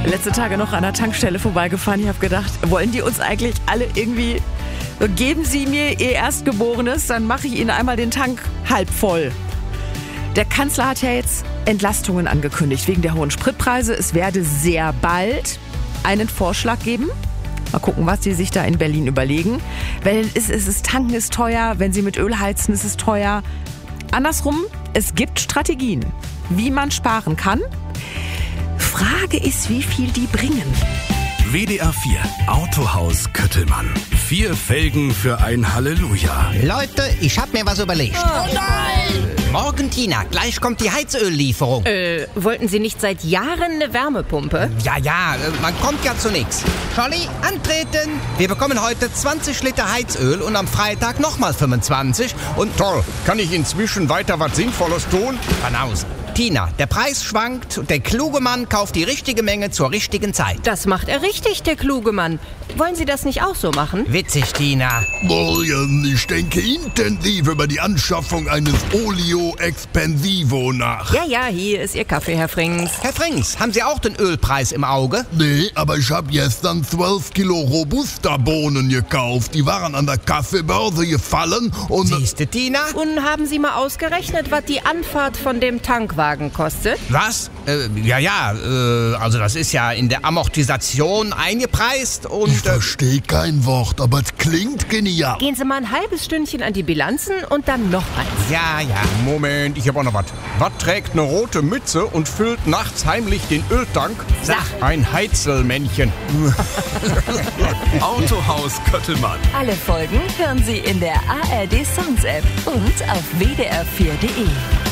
Letzte Tage noch an der Tankstelle vorbeigefahren. Ich habe gedacht, wollen die uns eigentlich alle irgendwie... Geben Sie mir Ihr Erstgeborenes, dann mache ich Ihnen einmal den Tank halb voll. Der Kanzler hat ja jetzt Entlastungen angekündigt wegen der hohen Spritpreise. Es werde sehr bald einen Vorschlag geben. Mal gucken, was die sich da in Berlin überlegen. Wenn Tanken ist teuer, wenn Sie mit Öl heizen, ist es teuer. Andersrum, es gibt Strategien, wie man sparen kann. Frage ist, wie viel die bringen. WDR 4 Autohaus Köttelmann. 4 Felgen für ein Halleluja. Leute, ich hab mir was überlegt. Oh nein! Morgen, Tina, gleich kommt die Heizöllieferung. Wollten Sie nicht seit Jahren eine Wärmepumpe? Ja, man kommt ja zu nix. Scholli, antreten! Wir bekommen heute 20 Liter Heizöl und am Freitag nochmal 25 und... Toll, kann ich inzwischen weiter was Sinnvolles tun? Banause. Tina, der Preis schwankt und der kluge Mann kauft die richtige Menge zur richtigen Zeit. Das macht er richtig, der kluge Mann. Wollen Sie das nicht auch so machen? Witzig, Tina. Ich denke intensiv über die Anschaffung eines Olio Expensivo nach. Ja, hier ist Ihr Kaffee, Herr Frings. Herr Frings, haben Sie auch den Ölpreis im Auge? Nee, aber ich habe gestern 12 Kilo Robusta-Bohnen gekauft. Die waren an der Kaffeebörse gefallen und... Siehste, Tina? Und haben Sie mal ausgerechnet, was die Anfahrt von dem Tankwagen kostet? Was? Also das ist ja in der Amortisation eingepreist und... Ich verstehe kein Wort, aber es klingt genial. Gehen Sie mal ein halbes Stündchen an die Bilanzen und dann noch eins. Ja. Moment, ich habe auch noch was. Was trägt eine rote Mütze und füllt nachts heimlich den Öltank? Sag. Ein Heizlmännchen. Autohaus Köttelmann. Alle Folgen hören Sie in der ARD Sounds App und auf wdr4.de.